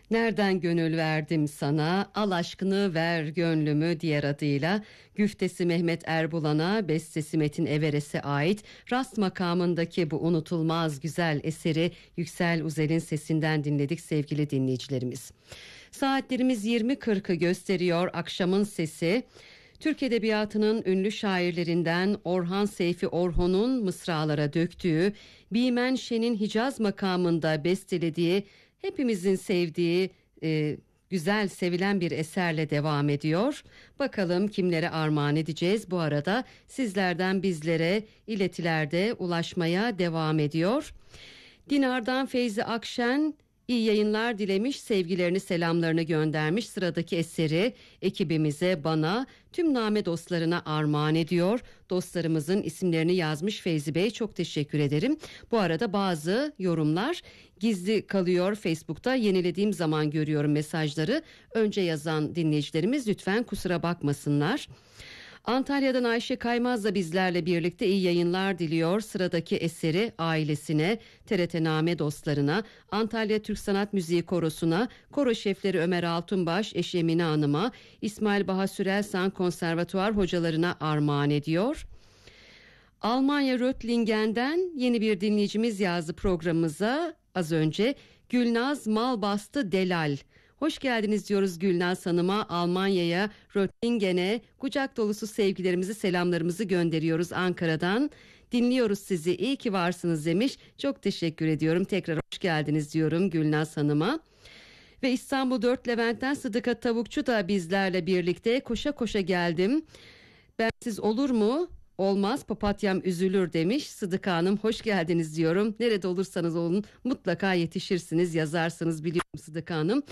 Nereden gönül verdim sana, al aşkını ver gönlümü diğer adıyla güftesi Mehmet Erbulan'a, bestesi Metin Everes'e ait Rast makamındaki bu unutulmaz güzel eseri Yüksel Uzel'in sesinden dinledik sevgili dinleyicilerimiz. Saatlerimiz 20.40'ı gösteriyor. Akşamın Sesi. Türk Edebiyatı'nın ünlü şairlerinden Orhan Seyfi Orhon'un mısralara döktüğü, Bimen Şen'in Hicaz makamında bestelediği, hepimizin sevdiği, güzel sevilen bir eserle devam ediyor. Bakalım kimlere armağan edeceğiz. Bu arada sizlerden bizlere iletilerde ulaşmaya devam ediyor. Dinar'dan Feyzi Akşen İyi yayınlar dilemiş, sevgilerini selamlarını göndermiş. Sıradaki eseri ekibimize, bana, tüm Name dostlarına armağan ediyor. Dostlarımızın isimlerini yazmış Feyzi Bey, çok teşekkür ederim. Bu arada bazı yorumlar gizli kalıyor Facebook'ta, yenilediğim zaman görüyorum mesajları. Önce yazan dinleyicilerimiz lütfen kusura bakmasınlar. Antalya'dan Ayşe Kaymaz da bizlerle birlikte iyi yayınlar diliyor. Sıradaki eseri ailesine, TRT Name dostlarına, Antalya Türk Sanat Müziği Korosu'na, koro şefleri Ömer Altunbaş, eşi Emine Hanım'a, İsmail Baha Sürelsan Konservatuvar hocalarına armağan ediyor. Almanya Röttlingen'den yeni bir dinleyicimiz yazdı programımıza az önce. Gülnaz Malbastı Delal. Hoş geldiniz diyoruz Gülnaz Hanım'a, Almanya'ya, Röttlingen'e kucak dolusu sevgilerimizi, selamlarımızı gönderiyoruz Ankara'dan. Dinliyoruz sizi, iyi ki varsınız demiş. Çok teşekkür ediyorum. Tekrar hoş geldiniz diyorum Gülnaz Hanım'a. Ve İstanbul 4 Levent'ten Sıdıka Tavukçu da bizlerle birlikte. Koşa koşa geldim. Bensiz olur mu? Olmaz, papatyam üzülür demiş. Sıdıka Hanım, hoş geldiniz diyorum. Nerede olursanız olun mutlaka yetişirsiniz, yazarsınız biliyorum Sıdıka Hanım.